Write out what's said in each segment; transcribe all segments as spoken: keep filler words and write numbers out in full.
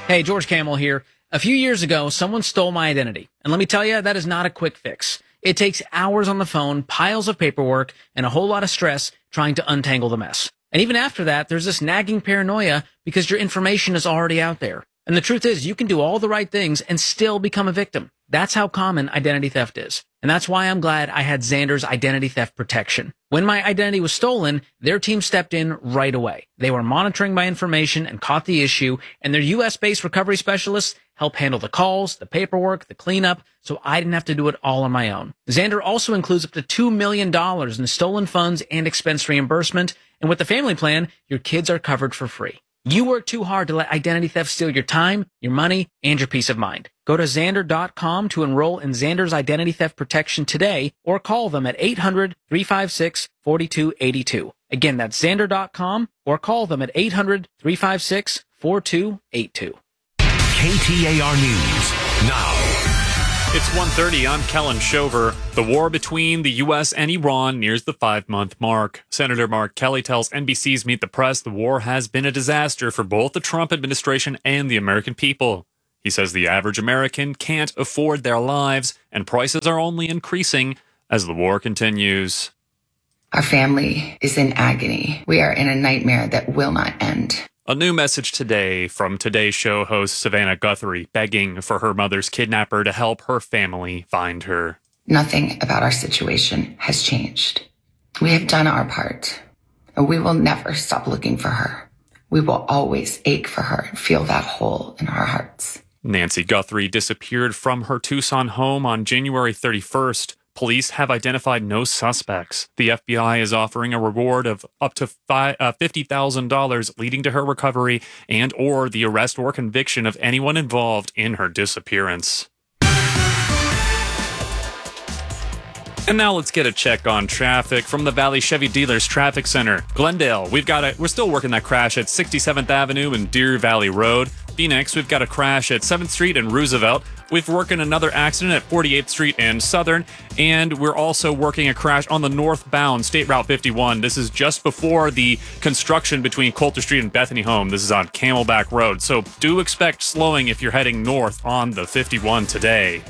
Hey, George Camel here. A few years ago, someone stole my identity. And let me tell you, that is not a quick fix. It takes hours on the phone, piles of paperwork, and a whole lot of stress trying to untangle the mess. And even after that, there's this nagging paranoia because your information is already out there. And the truth is, you can do all the right things and still become a victim. That's how common identity theft is. And that's why I'm glad I had Xander's identity theft protection. When my identity was stolen, their team stepped in right away. They were monitoring my information and caught the issue, and their U S-based recovery specialists help handle the calls, the paperwork, the cleanup, so I didn't have to do it all on my own. Xander also includes up to two million dollars in stolen funds and expense reimbursement, and with the family plan, your kids are covered for free. You work too hard to let identity theft steal your time, your money, and your peace of mind. Go to Xander dot com to enroll in Xander's identity theft protection today, or call them at eight hundred, three five six, four two eight two. Again, that's Xander dot com, or call them at eight hundred, three five six, four two eight two. K T A R News now. It's one thirty. I'm Kellen Shover. The war between the U S and Iran nears the five-month mark. Senator Mark Kelly tells N B C's Meet the Press the war has been a disaster for both the Trump administration and the American people. He says the average American can't afford their lives, and prices are only increasing as the war continues. Our family is in agony. We are in a nightmare that will not end. A new message today from Today Show host Savannah Guthrie, begging for her mother's kidnapper to help her family find her. Nothing about our situation has changed. We have done our part, and we will never stop looking for her. We will always ache for her and feel that hole in our hearts. Nancy Guthrie disappeared from her Tucson home on January thirty-first. Police have identified no suspects. The F B I is offering a reward of up to fifty thousand dollars, leading to her recovery and or the arrest or conviction of anyone involved in her disappearance. And now let's get a check on traffic from the Valley Chevy Dealers Traffic Center. Glendale, we've got a, we're still working that crash at sixty-seventh Avenue and Deer Valley Road. Phoenix, we've got a crash at seventh Street and Roosevelt. We've working another accident at forty-eighth Street and Southern, and we're also working a crash on the northbound State Route fifty-one. This is just before the construction between Coulter Street and Bethany Home. This is on Camelback Road, so do expect slowing if you're heading north on the fifty-one today.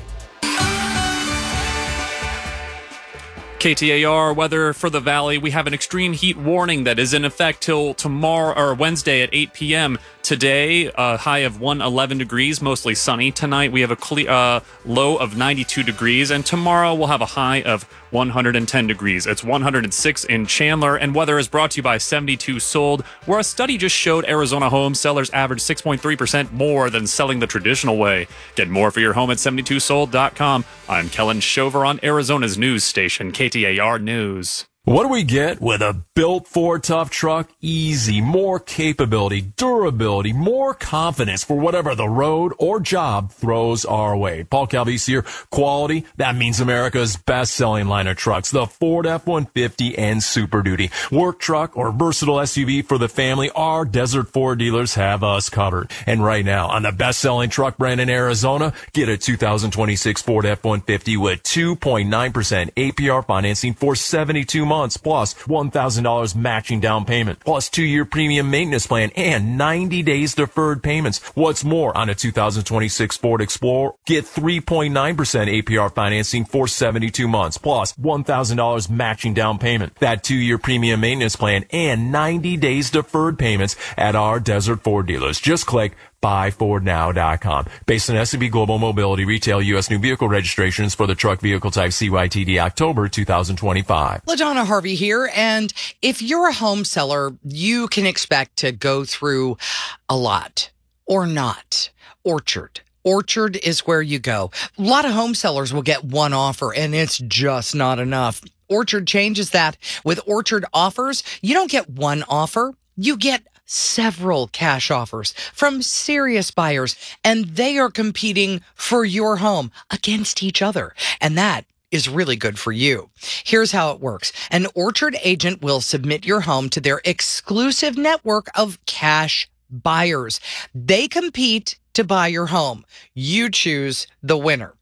K T A R weather for the Valley. We have an extreme heat warning that is in effect till tomorrow or Wednesday at eight p.m. Today, a high of one hundred eleven degrees, mostly sunny. Tonight, we have a cle- uh, low of ninety-two degrees, and tomorrow we'll have a high of one hundred ten degrees. It's one hundred six in Chandler, and weather is brought to you by seventy-two Sold, where a study just showed Arizona home sellers average six point three percent more than selling the traditional way. Get more for your home at seventy-two sold dot com. I'm Kellen Shover on Arizona's news station, K T A R News. What do we get with a built Ford Tough truck? Easy, more capability, durability, more confidence for whatever the road or job throws our way. Paul Calvese here. Quality, that means America's best-selling line of trucks, the Ford F one fifty and Super Duty. Work truck or versatile S U V for the family, our Desert Ford dealers have us covered. And right now, on the best-selling truck brand in Arizona, get a two thousand twenty-six Ford F one fifty with two point nine percent A P R financing for seventy-two months, plus one thousand dollars matching down payment, plus two-year premium maintenance plan, and ninety days deferred payments. What's more, on a two thousand twenty-six Ford Explorer, get three point nine percent A P R financing for seventy-two months, plus one thousand dollars matching down payment, that two-year premium maintenance plan, and ninety days deferred payments at our Desert Ford dealers. Just click buy ford now dot com. Based on S and P Global Mobility Retail U S new vehicle registrations for the truck vehicle type C Y T D October two thousand twenty-five. LaDonna Harvey here, and if you're a home seller, you can expect to go through a lot or not. Orchard. Orchard is where you go. A lot of home sellers will get one offer, and it's just not enough. Orchard changes that. With Orchard offers, you don't get one offer, you get several cash offers from serious buyers, and they are competing for your home against each other. And that is really good for you. Here's how it works. An Orchard agent will submit your home to their exclusive network of cash buyers. They compete to buy your home. You choose the winner.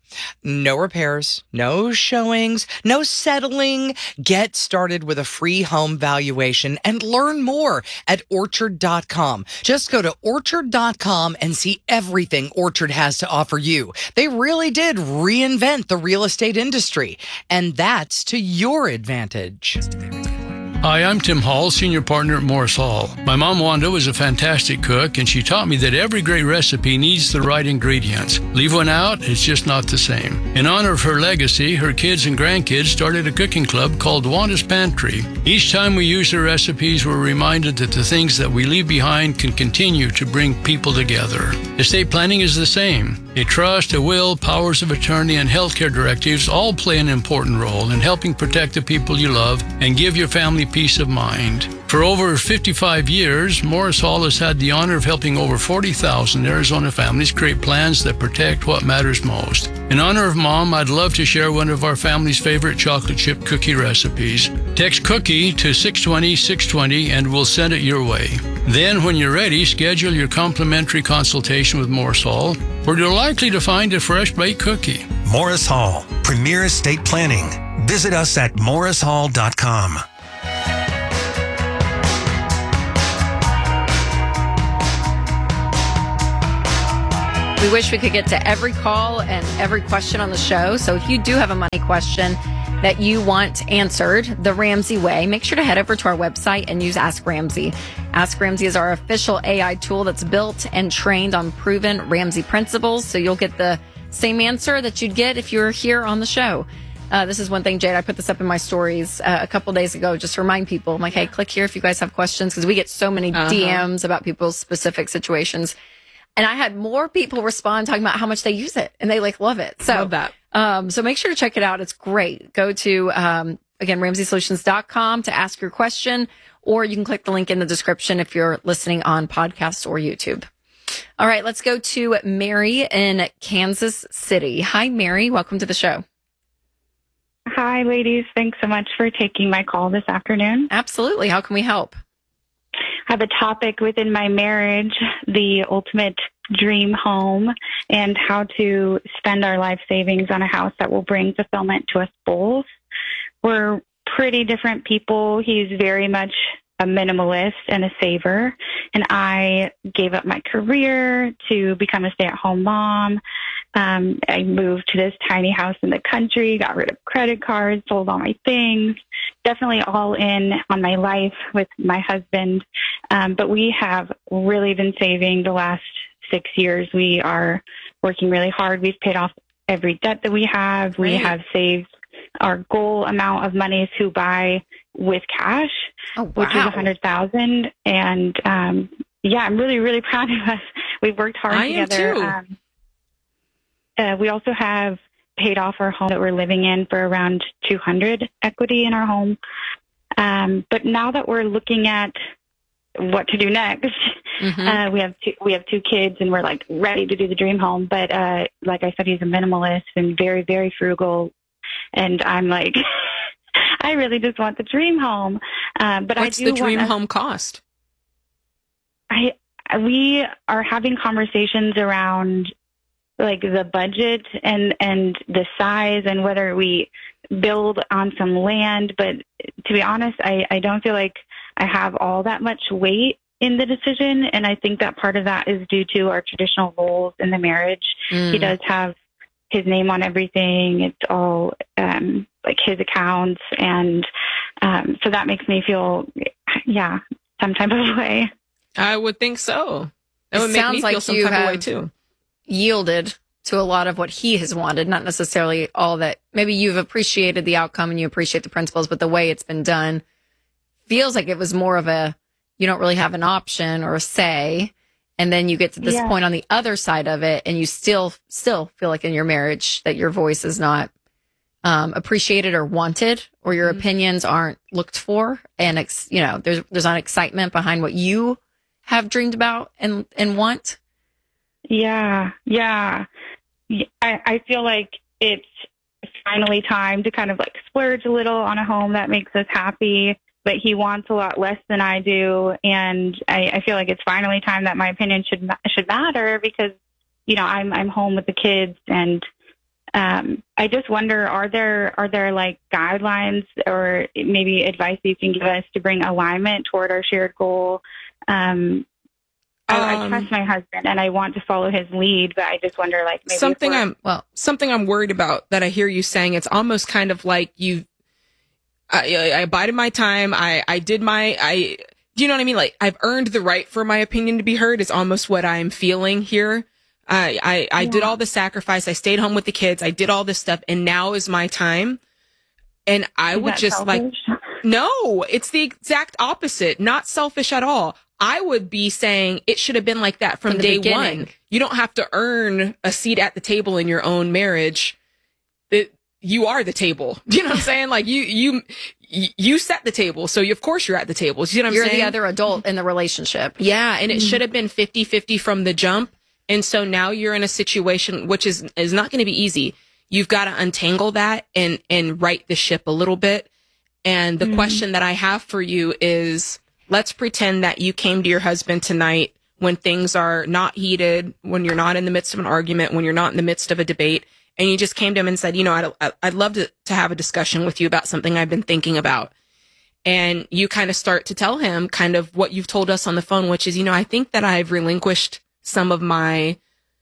No repairs, no showings, no settling. Get started with a free home valuation and learn more at orchard dot com. Just go to orchard dot com and see everything Orchard has to offer you. They really did reinvent the real estate industry, and that's to your advantage. Hi, I'm Tim Hall, senior partner at Morris Hall. My mom, Wanda, was a fantastic cook, and she taught me that every great recipe needs the right ingredients. Leave one out, it's just not the same. In honor of her legacy, her kids and grandkids started a cooking club called Wanda's Pantry. Each time we use her recipes, we're reminded that the things that we leave behind can continue to bring people together. Estate planning is the same. A trust, a will, powers of attorney, and healthcare directives all play an important role in helping protect the people you love and give your family peace of mind. For over fifty-five years, Morris Hall has had the honor of helping over forty thousand Arizona families create plans that protect what matters most. In honor of Mom, I'd love to share one of our family's favorite chocolate chip cookie recipes. Text cookie to six two zero, six two zero and we'll send it your way. Then, when you're ready, schedule your complimentary consultation with Morris Hall, where you're likely to find a fresh baked cookie. Morris Hall, Premier Estate Planning. Visit us at morris hall dot com. We wish we could get to every call and every question on the show. So if you do have a money question that you want answered the Ramsey way, make sure to head over to our website and use Ask Ramsey. Ask Ramsey is our official A I tool that's built and trained on proven Ramsey principles. So you'll get the same answer that you'd get if you were here on the show. Uh, this is one thing, Jade, I put this up in my stories uh, a couple days ago, just to remind people. I'm like, hey, click here if you guys have questions, because we get so many uh-huh. D Ms about people's specific situations. And I had more people respond talking about how much they use it and they like love it. So, love that. Um, so make sure to check it out. It's great. Go to, um, again, ramsey solutions dot com to ask your question, or you can click the link in the description if you're listening on podcast or YouTube. All right, let's go to Mary in Kansas City. Hi, Mary. Welcome to the show. Hi, ladies. Thanks so much for taking my call this afternoon. Absolutely. How can we help? I have a topic within my marriage, the ultimate dream home, and how to spend our life savings on a house that will bring fulfillment to us both. We're pretty different people. He's very much a minimalist and a saver, and I gave up my career to become a stay-at-home mom. Um, I moved to this tiny house in the country, got rid of credit cards, sold all my things, definitely all in on my life with my husband. Um, but we have really been saving the last six years. We are working really hard. We've paid off every debt that we have. We Great. have saved our goal amount of money to buy with cash, oh, wow. which is a hundred thousand. And, um, yeah, I'm really, really proud of us. We've worked hard I together. am too. Um, uh, we also have paid off our home that we're living in for around two hundred equity in our home. Um, but now that we're looking at what to do next, Mm-hmm. uh, we have two, we have two kids and we're like ready to do the dream home. But, uh, like I said, he's a minimalist and very, very frugal. And I'm like, I really just want the dream home. Um, but What's I do the dream want home cost? I, we are having conversations around like the budget and, and the size and whether we build on some land. But to be honest, I, I don't feel like I have all that much weight in the decision. And I think that part of that is due to our traditional roles in the marriage. Mm. He does have his name on everything. It's all um, like his accounts. And um, so that makes me feel, yeah, some type of way. I would think so. That It would make sounds me like feel some you type of way have- too. Yielded to a lot of what he has wanted, not necessarily all that. Maybe you've appreciated the outcome and you appreciate the principles, but the way it's been done feels like it was more of a, you don't really have an option or a say. And then you get to this Yeah. point on the other side of it and you still, still feel like in your marriage that your voice is not um, appreciated or wanted, or your Mm-hmm. opinions aren't looked for. And, ex, you know, there's, there's not excitement behind what you have dreamed about and, and want. Yeah, yeah. I, I feel like it's finally time to kind of like splurge a little on a home that makes us happy, but he wants a lot less than I do. And I, I feel like it's finally time that my opinion should, should matter because, you know, I'm, I'm home with the kids and Um, I just wonder, are there are there like guidelines or maybe advice you can give us to bring alignment toward our shared goal? Um, I, Um, I trust my husband and I want to follow his lead, but I just wonder, like, maybe if something we're- I'm well, something I'm worried about that I hear you saying. It's almost kind of like you. I, I I abided my time. I I did my I. Do you know what I mean? Like, I've earned the right for my opinion to be heard. Is almost what I'm feeling here. I I, I did all the sacrifice. I stayed home with the kids. I did all this stuff, and now is my time. And I Is would that just like, selfish? no, it's the exact opposite. Not selfish at all. I would be saying it should have been like that from, From the day beginning. one. You don't have to earn a seat at the table in your own marriage. It, you are the table. Do you know what I'm saying? Like you, you, you set the table. So you, of course you're at the table. Do you know what I'm You're saying? the other adult in the relationship. Yeah. And it should have been fifty-fifty from the jump. And so now you're in a situation which is, is not going to be easy. You've got to untangle that and, and right the ship a little bit. And the Mhm. question that I have for you is, let's pretend that you came to your husband tonight when things are not heated, when you're not in the midst of an argument, when you're not in the midst of a debate, and you just came to him and said, you know, I'd, I'd love to, to have a discussion with you about something I've been thinking about. And you kind of start to tell him kind of what you've told us on the phone, which is, you know, I think that I've relinquished some of my,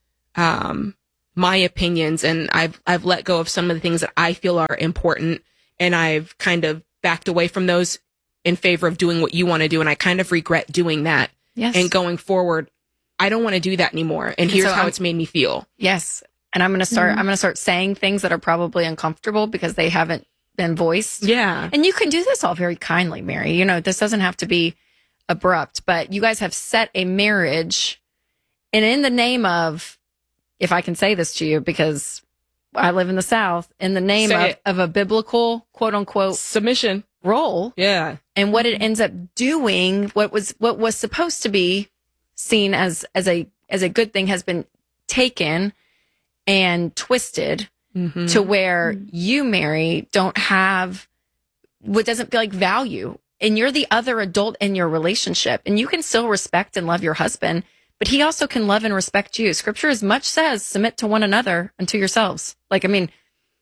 um, my opinions, and I've, I've let go of some of the things that I feel are important, and I've kind of backed away from those in favor of doing what you want to do. And I kind of regret doing that. Yes. And going forward, I don't want to do that anymore. And here's So how I'm- it's made me feel. Yes. And I'm going to start, Mhm. I'm going to start saying things that are probably uncomfortable because they haven't been voiced. Yeah. And you can do this all very kindly, Mary. You know, this doesn't have to be abrupt, but you guys have set a marriage, and in the name of, if I can say this to you, because I live in the South, in the name Say of, it. of a biblical quote unquote Submission. role, Yeah. and what it ends up doing, what was what was supposed to be seen as as a as a good thing has been taken and twisted Mm-hmm. to where you, Mary, don't have what doesn't feel like value. And you're the other adult in your relationship, and you can still respect and love your husband, but he also can love and respect you. Scripture as much says, submit to one another and to yourselves. Like, I mean,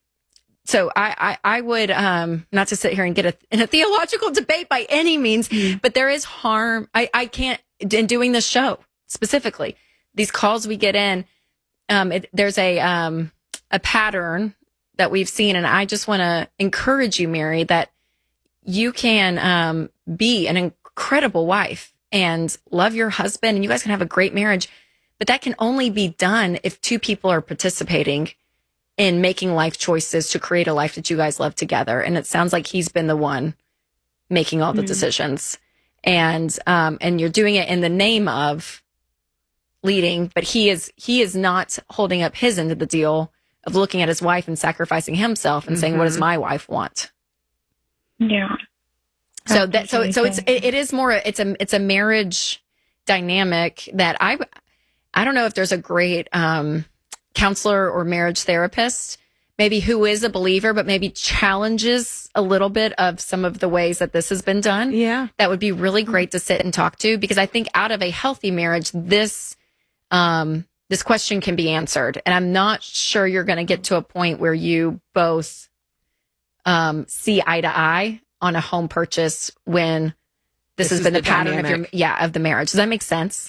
so I, I, I would, um, not to sit here and get a, in a theological debate by any means, but there is harm. I, I can't, in doing this show specifically, these calls we get in, um, it, there's a, um, a pattern that we've seen. And I just want to encourage you, Mary, that you can, um, be an incredible wife and love your husband, and you guys can have a great marriage, but that can only be done if two people are participating in making life choices to create a life that you guys love together. And it sounds like he's been the one making all the Mhm. decisions, and, um, and you're doing it in the name of leading, but he is, he is not holding up his end of the deal of looking at his wife and sacrificing himself and saying, what does Mhm. my wife want? Yeah. So that, so, so it's, Absolutely. it, it is more, it's a, it's a marriage dynamic that I, I don't know if there's a great, um, counselor or marriage therapist, maybe who is a believer, but maybe challenges a little bit of some of the ways that this has been done. Yeah. That would be really great to sit and talk to, because I think out of a healthy marriage, this, um, this question can be answered. And I'm not sure you're going to get to a point where you both, um, see eye to eye on a home purchase when this, This has is been the, the pattern of your, dynamic. yeah, of the marriage. Does that make sense?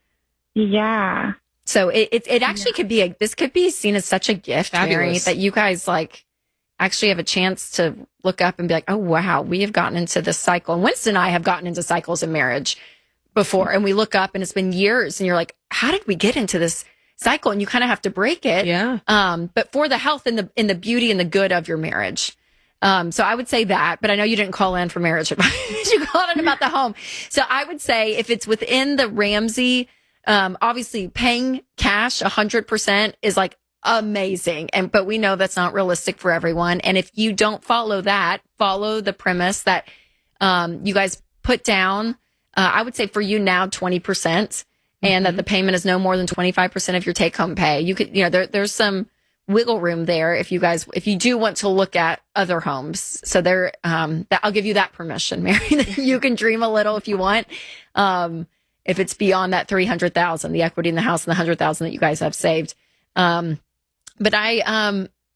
Yeah. So it, it, it actually could be a, this could be seen as such a gift, Mary, Fabulous. that you guys like actually have a chance to look up and be like, oh, wow, we have gotten into this cycle. And Winston and I have gotten into cycles in marriage before. And we look up and it's been years and you're like, how did we get into this cycle? And you kind of have to break it. Yeah. Um, but for the health and the, and the beauty and the good of your marriage. Um, so I would say that, but I know you didn't call in for marriage advice. You called in about the home. So I would say if it's within the Ramsey, um, obviously paying cash a hundred percent is like amazing. And, but we know that's not realistic for everyone. And if you don't follow that, follow the premise that, um, you guys put down, uh, I would say for you now, twenty percent, and that the payment is no more than twenty-five percent of your take home pay. You could, you know, there, there's some wiggle room there if you guys, if you do want to look at other homes. So there, um, that I'll give you that permission, Mary, that you can dream a little if you want. Um, if it's beyond that three hundred thousand, the equity in the house and the hundred thousand that you guys have saved. Um, but I, um,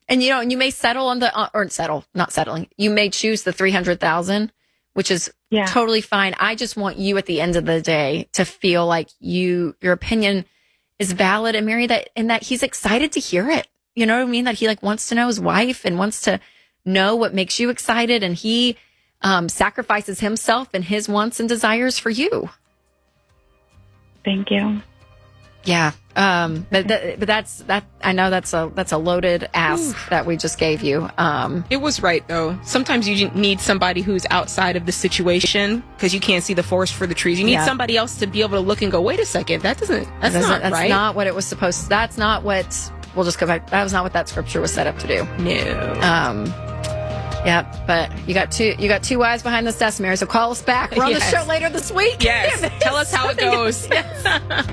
And you know, and you may settle on the, uh, or settle, not settling. You may choose the three hundred thousand, which is Yeah. totally fine. I just want you at the end of the day to feel like you, your opinion is valid, and Mary, that, and that he's excited to hear it. You know what I mean? That he like wants to know his wife and wants to know what makes you excited. And he, um, sacrifices himself and his wants and desires for you. Thank you. Yeah. Um, but, th- but that's, that, I know that's a, that's a loaded ask that we just gave you. Um, It was right, though. Sometimes you need somebody who's outside of the situation because you can't see the forest for the trees. You need Yeah. somebody else to be able to look and go, wait a second, that doesn't, that's That's not that's right. not what it was supposed to, that's not what, we'll just go back. That was not what that scripture was set up to do. No. Um, yeah, but you got two, you got two eyes behind this desk, Mary. So call us back. We're on Yes. the show later this week. Yes. Tell us how it goes. Yes.